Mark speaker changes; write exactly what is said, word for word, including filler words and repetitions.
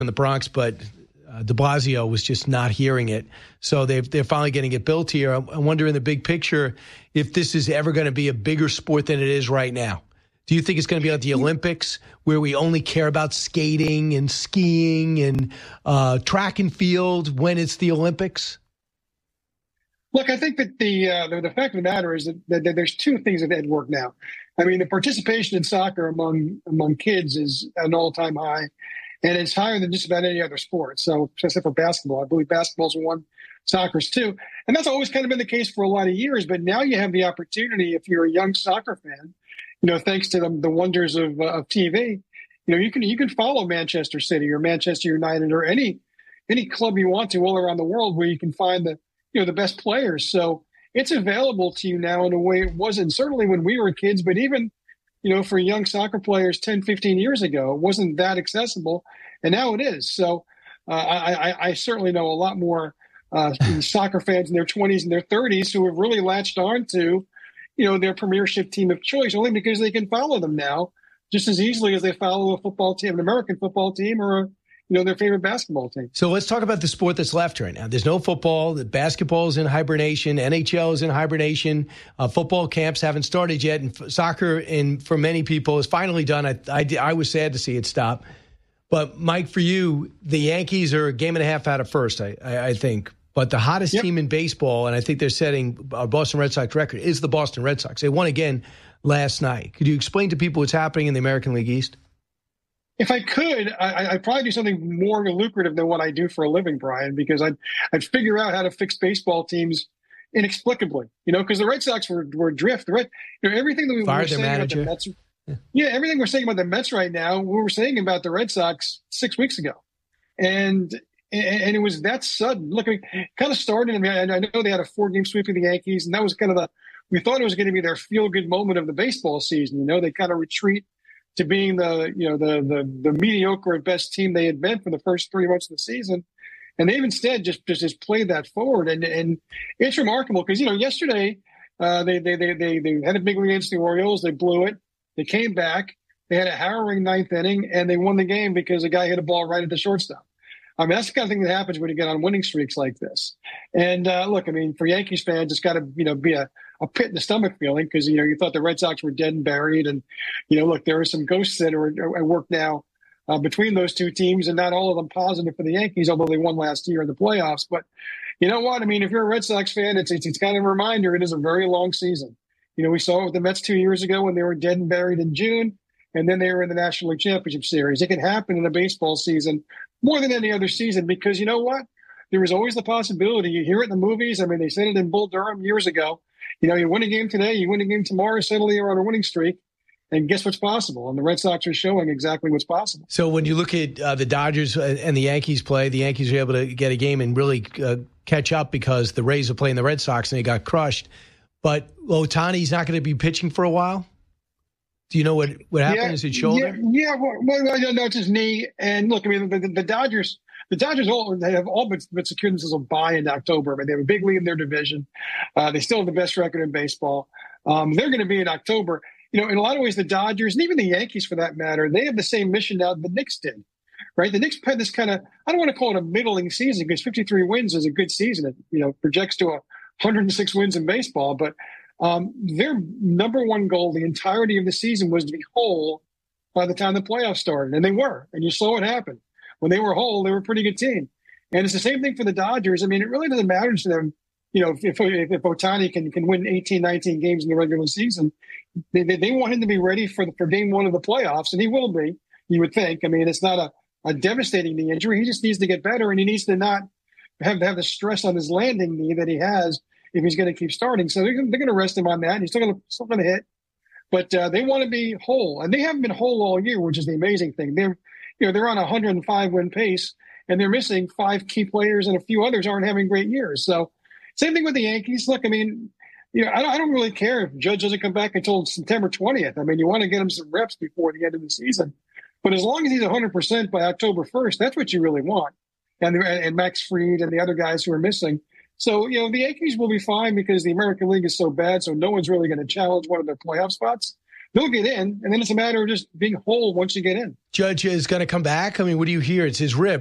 Speaker 1: in the Bronx, but uh, de Blasio was just not hearing it. So they've, they're finally getting it built here. I, I wonder in the big picture if this is ever going to be a bigger sport than it is right now. Do you think it's going to be like the Olympics where we only care about skating and skiing and uh, track and field when it's the Olympics?
Speaker 2: Look, I think that the uh, the, the fact of the matter is that, that, that there's two things that work now. I mean, the participation in soccer among among kids is at an all-time high, and it's higher than just about any other sport. So, except for basketball, I believe basketball's one, soccer's two, and that's always kind of been the case for a lot of years. But now you have the opportunity, if you're a young soccer fan, you know, thanks to the, the wonders of, uh, of T V, you know, you can you can follow Manchester City or Manchester United or any any club you want to all around the world where you can find the you know the best players. So it's available to you now in a way it wasn't certainly when we were kids, but even you know for young soccer players ten, fifteen years ago, it wasn't that accessible, and now it is. So uh, I, I, I certainly know a lot more uh, soccer fans in their twenties and their thirties who have really latched on to you know, their premiership team of choice, only because they can follow them now just as easily as they follow a football team, an American football team, or, a, you know, their favorite basketball team.
Speaker 1: So let's talk about the sport that's left right now. There's no football. The basketball is in hibernation. N H L is in hibernation. Uh, football camps haven't started yet. And f- soccer, in, for many people, is finally done. I, I, I was sad to see it stop. But, Mike, for you, the Yankees are a game and a half out of first, I, I, I think. But the hottest yep. team in baseball, and I think they're setting a Boston Red Sox record, is the Boston Red Sox. They won again last night. Could you explain to people what's happening in the American League East?
Speaker 2: If I could, I, I'd probably do something more lucrative than what I do for a living, Brian, because I'd, I'd figure out how to fix baseball teams inexplicably, you know, because the Red Sox were, were adrift. The Red, you know, everything that we
Speaker 1: Fired
Speaker 2: were saying
Speaker 1: manager.
Speaker 2: about the Mets, yeah. yeah, everything we're saying about the Mets right now, we were saying about the Red Sox six weeks ago. And And it was that sudden. Look, it kind of started. I mean, I know they had a four-game sweep of the Yankees, and that was kind of the. We thought it was going to be their feel-good moment of the baseball season. You know, they kind of retreat to being the, you know, the the the mediocre at best team they had been for the first three months of the season, and they've instead just just, just played that forward. And and it's remarkable because you know yesterday uh, they, they they they they had a big lead against the Orioles. They blew it. They came back. They had a harrowing ninth inning, and they won the game because a guy hit a ball right at the shortstop. I mean, that's the kind of thing that happens when you get on winning streaks like this. And uh, look, I mean, for Yankees fans, it's got to, you know, be a, a pit in the stomach feeling because, you know, you thought the Red Sox were dead and buried. And, you know, look, there are some ghosts that are at work now uh, between those two teams, and not all of them positive for the Yankees, although they won last year in the playoffs. But you know what? I mean, if you're a Red Sox fan, it's, it's, it's kind of a reminder it is a very long season. You know, we saw it with the Mets two years ago when they were dead and buried in June, and then they were in the National League Championship Series. It can happen in a baseball season more than any other season because you know what? There was always the possibility. You hear it in the movies. I mean, they said it in Bull Durham years ago. You know, you win a game today, you win a game tomorrow, suddenly you're on a winning streak. And guess what's possible? And the Red Sox are showing exactly what's possible.
Speaker 1: So when you look at uh, the Dodgers and the Yankees play, the Yankees are able to get a game and really uh, catch up because the Rays are playing the Red Sox and they got crushed. But Ohtani's not going to be pitching for a while? Do you know what, what happened?
Speaker 2: Yeah,
Speaker 1: Is it shoulder?
Speaker 2: Yeah, yeah well, well, no, it's his knee. And look, I mean, the, the, the Dodgers, the Dodgers all they have all but, but secured themselves a bye in October. I mean, they have a big lead in their division. Uh, they still have the best record in baseball. Um, they're going to be in October. You know, in a lot of ways, the Dodgers and even the Yankees, for that matter, they have the same mission now the Knicks did. Right? The Knicks had this kind of, I don't want to call it a middling season because fifty-three wins is a good season. It, you know, projects to a one hundred six wins in baseball, but. Um, their number one goal the entirety of the season was to be whole by the time the playoffs started. And they were. And you saw what happened. When they were whole, they were a pretty good team. And it's the same thing for the Dodgers. I mean, it really doesn't matter to them, you know, if if, if Ohtani can, can win eighteen, nineteen games in the regular season. They, they, they want him to be ready for, the, for game one of the playoffs, and he will be, you would think. I mean, it's not a, a devastating knee injury. He just needs to get better, and he needs to not have to have the stress on his landing knee that he has if he's going to keep starting. So they're, they're going to rest him on that. And he's still going to still going to hit. But uh, they want to be whole. And they haven't been whole all year, which is the amazing thing. They're, you know, they're on a one hundred five win pace, and they're missing five key players, and a few others aren't having great years. So same thing with the Yankees. Look, I mean, you know, I don't, I don't really care if Judge doesn't come back until September twentieth. I mean, you want to get him some reps before the end of the season. But as long as he's one hundred percent by October first, that's what you really want. And, and Max Fried and the other guys who are missing. So, you know, the Yankees will be fine because the American League is so bad, so no one's really going to challenge one of their playoff spots. they'll get in, and then it's a matter of just being whole once you get in.
Speaker 1: Judge is going to come back. I mean, what do you hear? It's his rib.